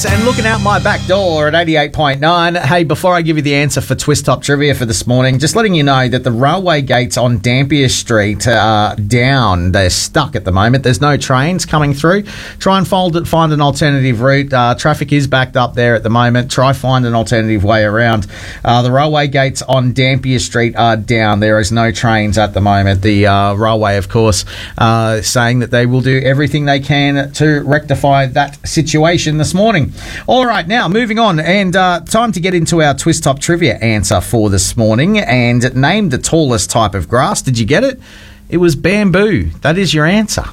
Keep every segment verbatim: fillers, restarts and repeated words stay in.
And looking out my back door at eighty-eight point nine. Hey, before I give you the answer for Twist Top Trivia for this morning, just letting you know that the railway gates on Dampier Street are down. They're stuck at the moment. There's no trains coming through. Try and fold it, find an alternative route. Uh, traffic is backed up there at the moment. Try find an alternative way around. Uh, the railway gates on Dampier Street are down. There is no trains at the moment. The uh, railway, of course, uh, saying that they will do everything they can to rectify that situation this morning. All right, now moving on, and uh, time to get into our Twist Top Trivia answer for this morning. And name the tallest type of grass. Did you get it? It was bamboo. That is your answer.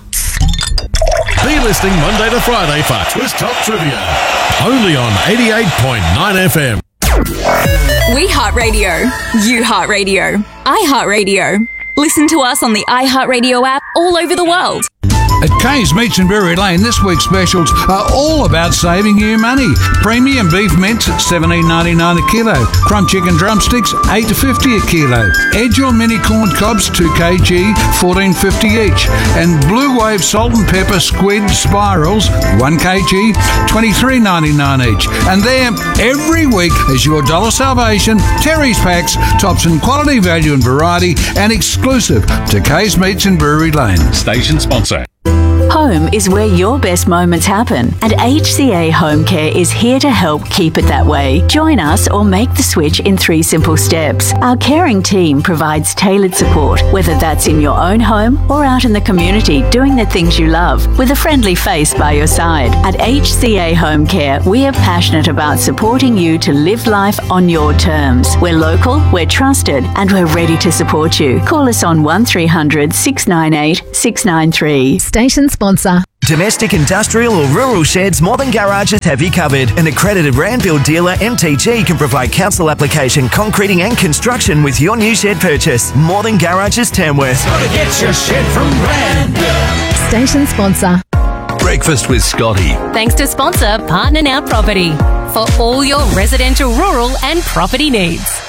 Be listening Monday to Friday for Twist Top Trivia, only on eighty-eight point nine F M. We Heart Radio. You Heart Radio. I Heart Radio. Listen to us on the iHeartRadio app all over the world. At Kay's Meats and Brewery Lane, this week's specials are all about saving you money. Premium beef mince at seventeen ninety-nine a kilo. Crumb chicken drumsticks, eight fifty a kilo. Edge or mini corned cobs, two kilograms, fourteen fifty each. And Blue Wave salt and pepper squid spirals, one kilogram, twenty-three ninety-nine each. And there, every week, is your Dollar Salvation, Terry's Packs, tops in quality, value and variety, and exclusive to Kay's Meats and Brewery Lane. Station sponsor. Home is where your best moments happen, and H C A Home Care is here to help keep it that way. Join us or make the switch in three simple steps. Our caring team provides tailored support, whether that's in your own home or out in the community doing the things you love, with a friendly face by your side. At H C A Home Care, we are passionate about supporting you to live life on your terms. We're local, we're trusted, and we're ready to support you. Call us on one three hundred, six nine eight, six nine three. Station sponsor. Domestic, industrial or rural sheds, Modern Garages have you covered. An accredited Randfield dealer, M T G, can provide council application, concreting and construction with your new shed purchase. Modern Garages, Tamworth. Gotta get your shed from Randfield. Station sponsor. Breakfast with Scotty. Thanks to sponsor Partner Now Property for all your residential, rural and property needs.